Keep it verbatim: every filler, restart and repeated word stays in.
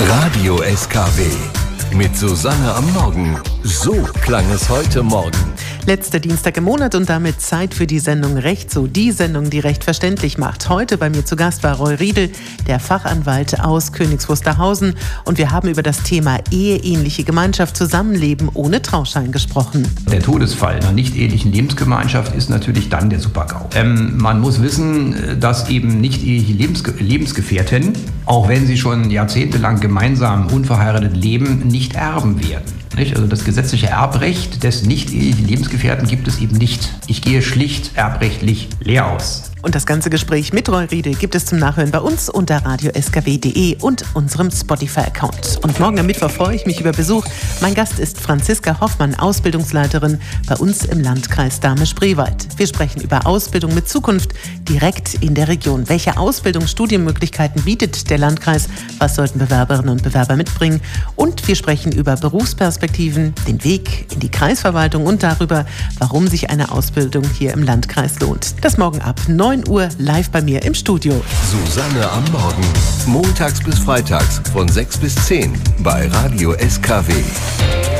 Radio S K W mit Susanne am Morgen. So klang es heute Morgen. Letzter Dienstag im Monat und damit Zeit für die Sendung Recht so. Die Sendung, die Recht verständlich macht. Heute bei mir zu Gast war Roy Riedel, der Fachanwalt aus Königs Wusterhausen. Und wir haben über das Thema eheähnliche Gemeinschaft, Zusammenleben ohne Trauschein gesprochen. Der Todesfall einer nicht-ehelichen Lebensgemeinschaft ist natürlich dann der Super-GAU. Ähm, man muss wissen, dass eben nicht-eheliche Lebensge- Lebensgefährten, auch wenn sie schon jahrzehntelang gemeinsam unverheiratet leben, nicht erben werden. Nicht? Also das gesetzliche Erbrecht des nicht-ehelichen Lebensgefährten gibt es eben nicht. Ich gehe schlicht erbrechtlich leer aus. Und das ganze Gespräch mit Roy Riedel gibt es zum Nachhören bei uns unter radio s k w punkt d e und unserem Spotify-Account. Und morgen am Mittwoch freue ich mich über Besuch. Mein Gast ist Franziska Hoffmann, Ausbildungsleiterin bei uns im Landkreis Dahme-Spreewald. Wir sprechen über Ausbildung mit Zukunft direkt in der Region. Welche Ausbildungsstudienmöglichkeiten bietet der Landkreis? Was sollten Bewerberinnen und Bewerber mitbringen? Und wir sprechen über Berufsperspektiven, den Weg in die Kreisverwaltung und darüber, warum sich eine Ausbildung hier im Landkreis lohnt. Das morgen ab neun Uhr live bei mir im Studio. Susanne am Morgen. Montags bis freitags von sechs bis zehn bei Radio S K W.